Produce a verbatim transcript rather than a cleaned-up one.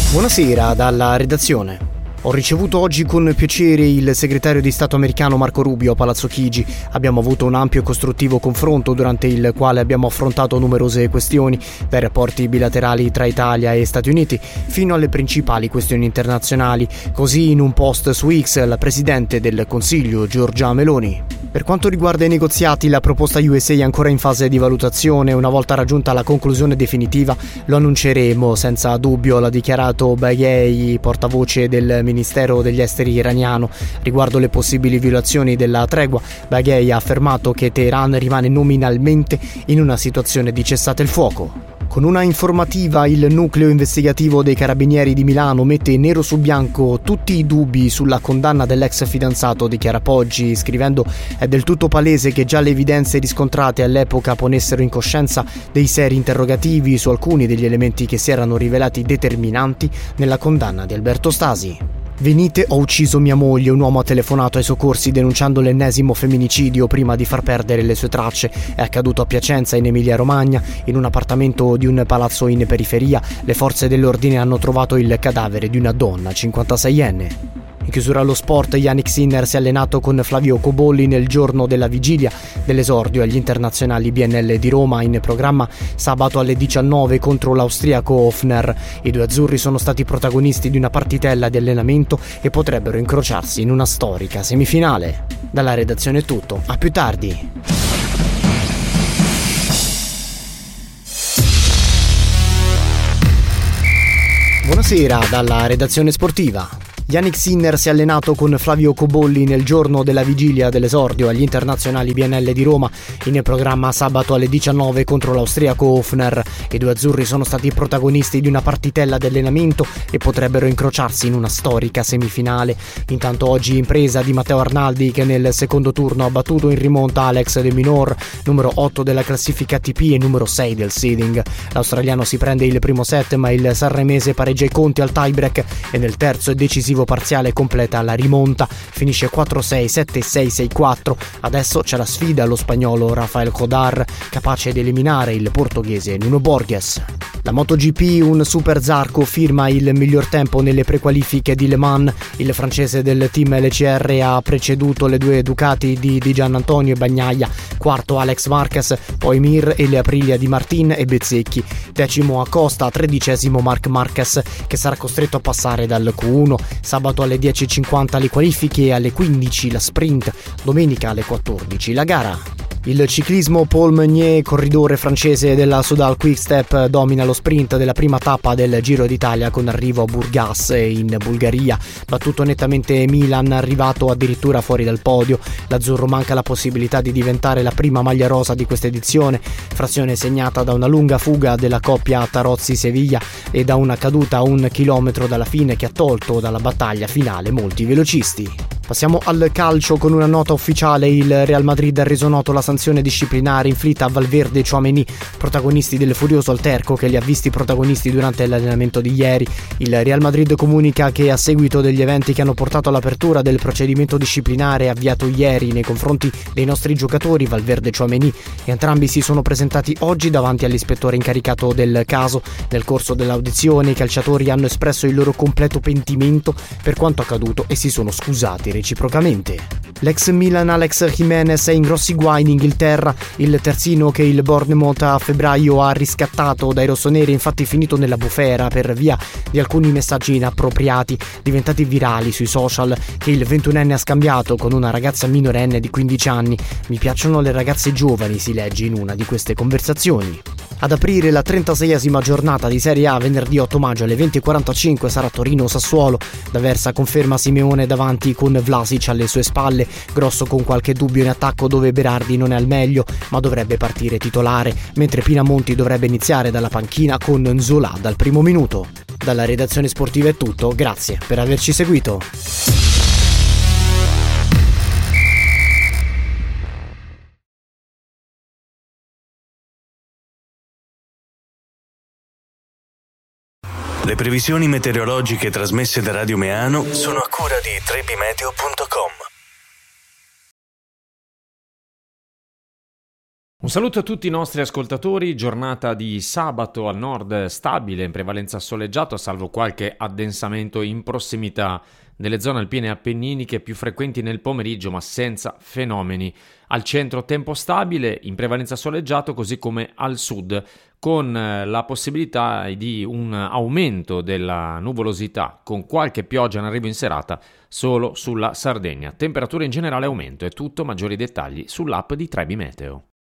Buonasera dalla redazione. Ho ricevuto oggi con piacere il segretario di Stato americano Marco Rubio a Palazzo Chigi. Abbiamo avuto un ampio e costruttivo confronto durante il quale abbiamo affrontato numerose questioni, dai rapporti bilaterali tra Italia e Stati Uniti fino alle principali questioni internazionali. Così in un post su X la Presidente del Consiglio Giorgia Meloni. Per quanto riguarda i negoziati, la proposta U S A è ancora in fase di valutazione. Una volta raggiunta la conclusione definitiva lo annunceremo senza dubbio, l'ha dichiarato Baghei, portavoce del Ministero degli Esteri iraniano. Riguardo le possibili violazioni della tregua, Baghei ha affermato che Teheran rimane nominalmente in una situazione di cessate il fuoco. Con una informativa il nucleo investigativo dei Carabinieri di Milano mette nero su bianco tutti i dubbi sulla condanna dell'ex fidanzato, dichiara Poggi, scrivendo: è del tutto palese che già le evidenze riscontrate all'epoca ponessero in coscienza dei seri interrogativi su alcuni degli elementi che si erano rivelati determinanti nella condanna di Alberto Stasi. Venite, ho ucciso mia moglie, un uomo ha telefonato ai soccorsi denunciando l'ennesimo femminicidio prima di far perdere le sue tracce. È accaduto a Piacenza, in Emilia Romagna, in un appartamento di un palazzo in periferia. Le forze dell'ordine hanno trovato il cadavere di una donna cinquantaseienne. In chiusura allo sport, Yannick Sinner si è allenato con Flavio Cobolli nel giorno della vigilia dell'esordio agli internazionali B N L di Roma, in programma sabato alle diciannove contro l'austriaco Hofner. I due azzurri sono stati protagonisti di una partitella di allenamento e potrebbero incrociarsi in una storica semifinale. Dalla redazione è tutto, a più tardi. Buonasera dalla redazione sportiva. Yannick Sinner si è allenato con Flavio Cobolli nel giorno della vigilia dell'esordio agli internazionali B N L di Roma, in programma sabato alle diciannove contro l'austriaco Hofner. I due azzurri sono stati protagonisti di una partitella di allenamento e potrebbero incrociarsi in una storica semifinale. Intanto oggi impresa di Matteo Arnaldi, che nel secondo turno ha battuto in rimonta Alex de Minaur, numero otto della classifica A T P e numero sei del seeding. L'australiano si prende il primo set, ma il sanremese pareggia i conti al tiebreak e nel terzo e decisivo parziale completa la rimonta, finisce quattro sei, sette sei, sei quattro. Adesso c'è la sfida allo spagnolo Rafael Codar, capace di eliminare il portoghese Nuno Borges. La MotoGP, un Super Zarco firma il miglior tempo nelle prequalifiche di Le Mans. Il francese del team L C R ha preceduto le due Ducati di Di Giannantonio e Bagnaia, quarto Alex Marquez, poi Mir e le Aprilia di Martin e Bezzecchi, decimo Acosta, tredicesimo Marc Marquez, che sarà costretto a passare dal Q uno. Sabato alle dieci e cinquanta le qualifiche e alle quindici la sprint, domenica alle quattordici la gara. Il ciclismo, Paul Meunier, corridore francese della Soudal Quick-Step, domina lo sprint della prima tappa del Giro d'Italia con arrivo a Burgas in Bulgaria. Battuto nettamente Milan, arrivato addirittura fuori dal podio. L'azzurro manca la possibilità di diventare la prima maglia rosa di questa edizione, frazione segnata da una lunga fuga della coppia Tarozzi-Seviglia e da una caduta a un chilometro dalla fine che ha tolto dalla battaglia finale molti velocisti. Passiamo al calcio con una nota ufficiale. Il Real Madrid ha reso noto la sanzione disciplinare inflitta a Valverde e Tchouaméni, protagonisti del furioso alterco che li ha visti protagonisti durante l'allenamento di ieri. Il Real Madrid comunica che a seguito degli eventi che hanno portato all'apertura del procedimento disciplinare avviato ieri nei confronti dei nostri giocatori Valverde e Tchouaméni, entrambi si sono presentati oggi davanti all'ispettore incaricato del caso. Nel corso dell'audizione i calciatori hanno espresso il loro completo pentimento per quanto accaduto e si sono scusati reciprocamente. L'ex Milan Alex Jimenez è in grossi guai in Inghilterra. Il terzino, che il Bournemouth a febbraio ha riscattato dai rossoneri, è infatti finito nella bufera per via di alcuni messaggi inappropriati diventati virali sui social, che il ventunenne ha scambiato con una ragazza minorenne di quindici anni. Mi piacciono le ragazze giovani, si legge in una di queste conversazioni. Ad aprire la trentaseiesima giornata di Serie A venerdì otto maggio alle venti e quarantacinque sarà Torino-Sassuolo. D'Aversa conferma Simeone davanti con Vlasic alle sue spalle, Grosso con qualche dubbio in attacco dove Berardi non è al meglio ma dovrebbe partire titolare, mentre Pinamonti dovrebbe iniziare dalla panchina con Nzola dal primo minuto. Dalla redazione sportiva è tutto, grazie per averci seguito. Le previsioni meteorologiche trasmesse da Radio Meano sono a cura di trebimeteo punto com. Un saluto a tutti i nostri ascoltatori, giornata di sabato al nord stabile, in prevalenza soleggiato, salvo qualche addensamento in prossimità delle zone alpine appenniniche più frequenti nel pomeriggio, ma senza fenomeni. Al centro tempo stabile, in prevalenza soleggiato, così come al sud, con la possibilità di un aumento della nuvolosità, con qualche pioggia in arrivo in serata solo sulla Sardegna. Temperature in generale aumento, è tutto, maggiori dettagli sull'app di Trebi Meteo.